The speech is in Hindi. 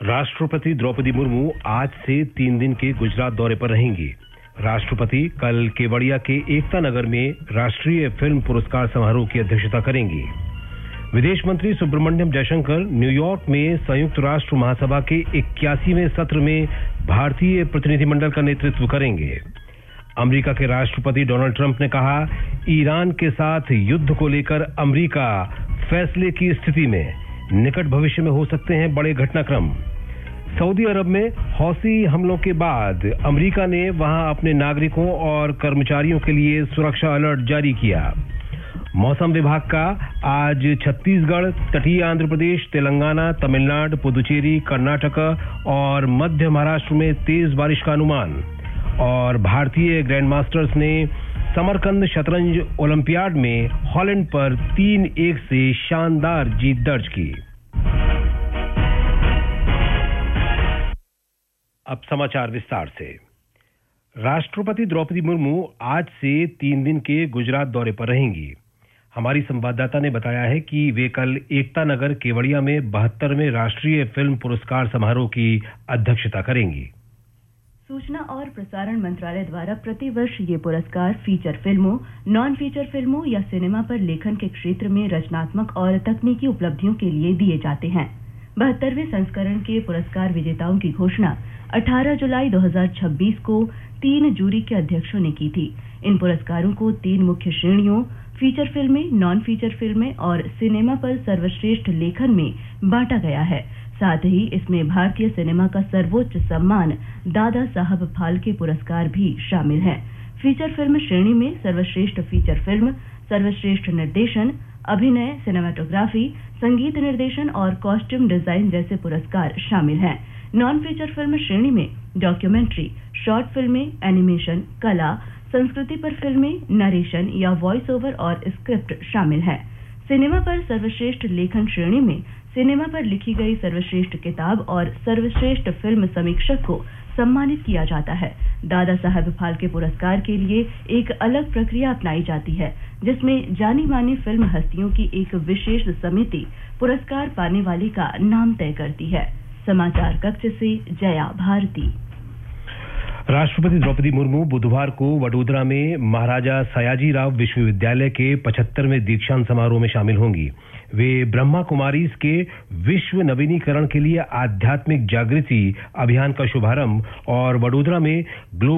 राष्ट्रपति द्रौपदी मुर्मू आज से 3 दिन के गुजरात दौरे पर रहेंगी। राष्ट्रपति कल केवड़िया के एकता नगर में राष्ट्रीय फिल्म पुरस्कार समारोह की अध्यक्षता करेंगी। विदेश मंत्री सुब्रमण्यम जयशंकर न्यूयॉर्क में संयुक्त राष्ट्र महासभा के 81वें सत्र में भारतीय प्रतिनिधिमंडल का नेतृत्व करेंगे। अमेरिका के राष्ट्रपति डोनाल्ड ट्रंप ने कहा, ईरान के साथ युद्ध को लेकर अमेरिका फैसले की स्थिति में, निकट भविष्य में हो सकते हैं बड़े घटनाक्रम। सऊदी अरब में हौसी हमलों के बाद अमेरिका ने वहां अपने नागरिकों और कर्मचारियों के लिए सुरक्षा अलर्ट जारी किया। मौसम विभाग का आज छत्तीसगढ़, तटीय आंध्र प्रदेश, तेलंगाना, तमिलनाडु, पुदुचेरी, कर्नाटक और मध्य महाराष्ट्र में तेज बारिश का अनुमान। और भारतीय ग्रैंड मास्टर्स ने समरकंद शतरंज ओलंपियाड में हॉलैंड पर 3-1 से शानदार जीत दर्ज की। अब समाचार विस्तार से। राष्ट्रपति द्रौपदी मुर्मू आज से 3 दिन के गुजरात दौरे पर रहेंगी। हमारी संवाददाता ने बताया है कि वे कल एकता नगर केवड़िया में 72वें राष्ट्रीय फिल्म पुरस्कार समारोह की अध्यक्षता करेंगी। सूचना और प्रसारण मंत्रालय द्वारा प्रतिवर्ष ये पुरस्कार फीचर फिल्मों, नॉन फीचर फिल्मों या सिनेमा पर लेखन के क्षेत्र में रचनात्मक और तकनीकी उपलब्धियों के लिए दिए जाते हैं। 72वें संस्करण के पुरस्कार विजेताओं की घोषणा 18 जुलाई 2026 को 3 जूरी के अध्यक्षों ने की थी। इन पुरस्कारों को 3 मुख्य श्रेणियों फीचर फिल्में, नॉन फीचर फिल्में और सिनेमा पर सर्वश्रेष्ठ लेखन में बांटा गया है। साथ ही इसमें भारतीय सिनेमा का सर्वोच्च सम्मान दादा साहब फाल्के पुरस्कार भी शामिल है। फीचर फिल्म श्रेणी में सर्वश्रेष्ठ फीचर फिल्म, सर्वश्रेष्ठ निर्देशन, अभिनय, सिनेमाटोग्राफी, संगीत निर्देशन और कॉस्ट्यूम डिजाइन जैसे पुरस्कार शामिल हैं। नॉन फीचर फिल्म श्रेणी में डॉक्यूमेंट्री, शॉर्ट फिल्में, एनिमेशन, कला, संस्कृति पर फिल्में, नरेशन या वॉइस ओवर और स्क्रिप्ट शामिल है। सिनेमा पर सर्वश्रेष्ठ लेखन श्रेणी में सिनेमा पर लिखी गई सर्वश्रेष्ठ किताब और सर्वश्रेष्ठ फिल्म समीक्षक को सम्मानित किया जाता है। दादा साहब फाल्के पुरस्कार के लिए एक अलग प्रक्रिया अपनाई जाती है, जिसमें जानी मानी फिल्म हस्तियों की एक विशेष समिति पुरस्कार पाने वाले का नाम तय करती है। समाचार कक्ष से जया भारती। राष्ट्रपति द्रौपदी मुर्मू बुधवार को वडोदरा में महाराजा सयाजीराव विश्वविद्यालय के 75वें दीक्षांत समारोह में शामिल होंगी। वे ब्रह्मा कुमारीज के विश्व नवीनीकरण के लिए आध्यात्मिक जागृति अभियान का शुभारंभ और वडोदरा में ग्लोबल